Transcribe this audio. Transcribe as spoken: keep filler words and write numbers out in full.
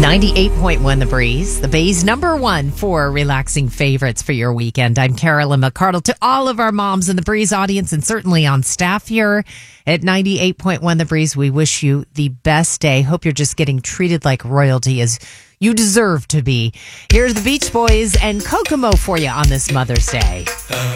ninety-eight point one The Breeze, the Bay's number one for relaxing favorites for your weekend. I'm Carolyn McCardle. To all of our moms in the Breeze audience and certainly on staff here at ninety-eight point one The Breeze, we wish you the best day. Hope you're just getting treated like royalty as you deserve to be. Here's the Beach Boys and Kokomo for you on this Mother's Day.